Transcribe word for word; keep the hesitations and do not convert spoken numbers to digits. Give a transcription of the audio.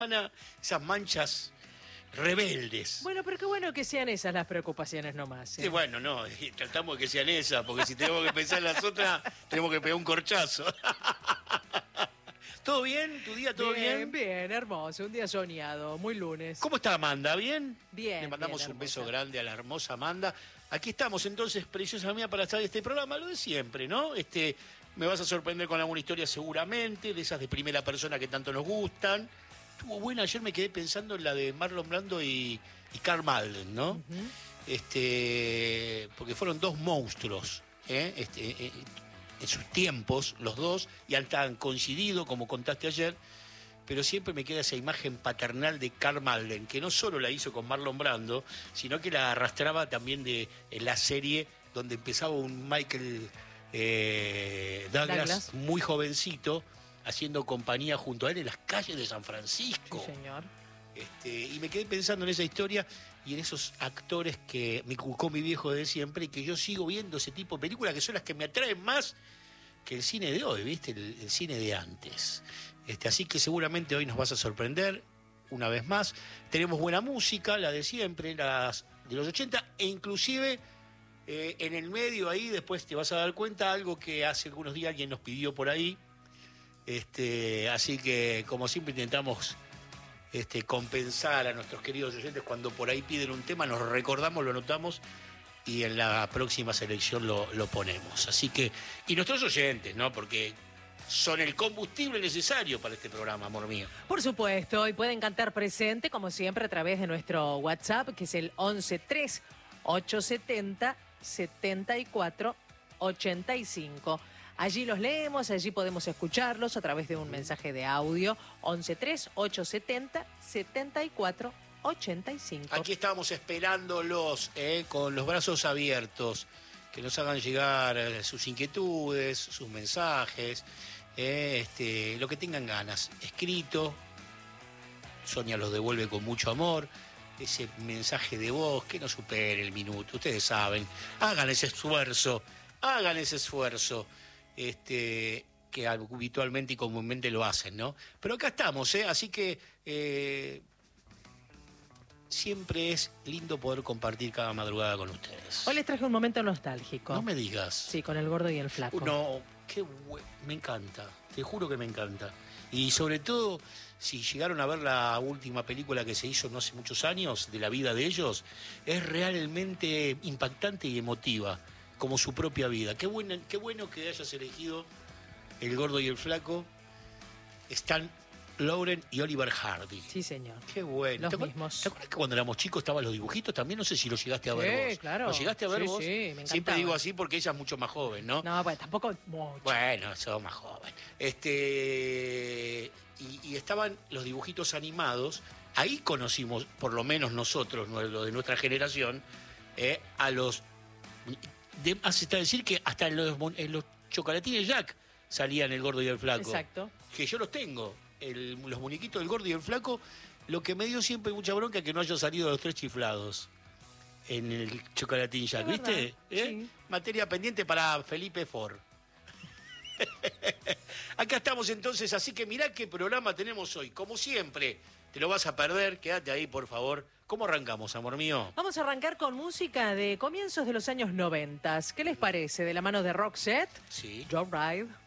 esas manchas rebeldes. Bueno, pero qué bueno que sean esas las preocupaciones nomás. ¿eh? Sí, bueno, no, tratamos de que sean esas, porque si tenemos que pensar en las otras, tenemos que pegar un corchazo. ¿Todo bien? ¿Tu día todo bien? Bien, bien, hermoso. Un día soñado, muy lunes. ¿Cómo está Amanda? ¿Bien? Bien. Le mandamos bien, un beso hermosa. grande a la hermosa Amanda. Aquí estamos entonces, preciosa mía, para estar en este programa, lo de siempre, ¿no? Este, me vas a sorprender con alguna historia seguramente, de esas de primera persona que tanto nos gustan. Estuvo buena, ayer me quedé pensando en la de Marlon Brando y, y Karl Malden, ¿no? Uh-huh. Este, porque fueron dos monstruos, ¿eh? Este, eh, en sus tiempos, los dos, y hasta han coincidido, como contaste ayer, pero siempre me queda esa imagen paternal de Karl Malden, que no solo la hizo con Marlon Brando, sino que la arrastraba también de en la serie donde empezaba un Michael eh, Douglas, Douglas, muy jovencito, haciendo compañía junto a él en las calles de San Francisco. Sí, señor. Este, y me quedé pensando en esa historia y en esos actores que me inculcó mi viejo de siempre y que yo sigo viendo ese tipo de películas que son las que me atraen más que el cine de hoy, ¿viste? El, el cine de antes. Este, así que seguramente hoy nos vas a sorprender una vez más. Tenemos buena música, la de siempre, las de los ochenta, e inclusive eh, en el medio ahí, después te vas a dar cuenta, algo que hace algunos días alguien nos pidió por ahí. Este, así que, como siempre, intentamos este, compensar a nuestros queridos oyentes cuando por ahí piden un tema, nos recordamos, lo anotamos y en la próxima selección lo, lo ponemos. Así que, y nuestros oyentes, ¿no? Porque son el combustible necesario para este programa, amor mío. Por supuesto, y pueden cantar presente, como siempre, a través de nuestro WhatsApp, que es el once tres ochocientos setenta setenta y cuatro ochenta y cinco. Allí los leemos, allí podemos escucharlos a través de un mensaje de audio, once tres ochocientos setenta setenta y cuatro ochenta y cinco. Aquí estamos esperándolos, eh, con los brazos abiertos, que nos hagan llegar eh, sus inquietudes, sus mensajes, eh, este, lo que tengan ganas. Escrito, Sonia los devuelve con mucho amor. Ese mensaje de voz que no supere el minuto, ustedes saben. Hagan ese esfuerzo, hagan ese esfuerzo. Este, que habitualmente y comúnmente lo hacen, ¿no? Pero acá estamos, ¿eh? Así que eh, siempre es lindo poder compartir cada madrugada con ustedes. Hoy les traje un momento nostálgico. No me digas. Sí, con el gordo y el flaco. No, qué bueno, me encanta, te juro que me encanta. Y sobre todo, si llegaron a ver la última película que se hizo no hace muchos años, de la vida de ellos, es realmente impactante y emotiva, como su propia vida. Qué bueno, qué bueno que hayas elegido El Gordo y el Flaco, Stan Laurel y Oliver Hardy. Sí, señor. Qué bueno. Los ¿Te, mismos. ¿Te acuerdas que cuando éramos chicos estaban los dibujitos? También no sé si los llegaste a ver Sí, vos. claro. ¿Los llegaste a ver Sí, vos? sí, me encantaba. Siempre digo así porque ella es mucho más joven, ¿no? No, pues tampoco mucho. Bueno, sos más joven. Este, y, y estaban los dibujitos animados. Ahí conocimos, por lo menos nosotros, lo de nuestra generación, eh, a los... De, hasta decir que hasta en los, en los chocolatines Jack salían El Gordo y el Flaco. Exacto. Que yo los tengo. El, los muñequitos del Gordo y el Flaco. Lo que me dio siempre mucha bronca es que no haya salido Los Tres Chiflados en el chocolatín Jack, Es ¿viste? verdad, ¿Eh? sí. Materia pendiente para Felipe Ford. Acá estamos entonces, así que mirá qué programa tenemos hoy. Como siempre, te lo vas a perder, quédate ahí, por favor. ¿Cómo arrancamos, amor mío? Vamos a arrancar con música de comienzos de los años noventas. ¿Qué les parece? De la mano de Roxette, Sí. Joe Ride.